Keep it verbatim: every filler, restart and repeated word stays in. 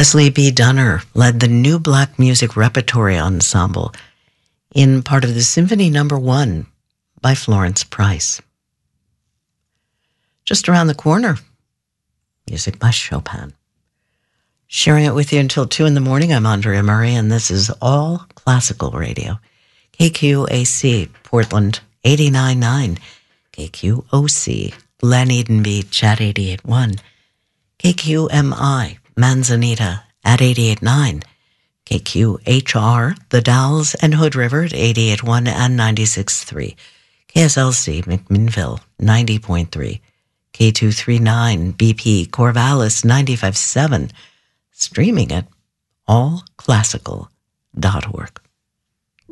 Leslie B. Dunner led the New Black Music Repertory Ensemble in part of the Symphony Number One by Florence Price. Just around the corner, music by Chopin. Sharing it with you until two in the morning, I'm Andrea Murray, and this is All Classical Radio. K Q A C, Portland, eighty-nine point nine. K Q O C, Glen Eden Beach at eighty-eight point one. K Q M I, Manzanita at eighty-eight point nine. K Q H R, The Dalles and Hood River at eighty-eight point one and ninety-six point three. K S L C, McMinnville, ninety point three. K two thirty-nine, B P Corvallis, ninety-five point seven. Streaming at all classical dot org.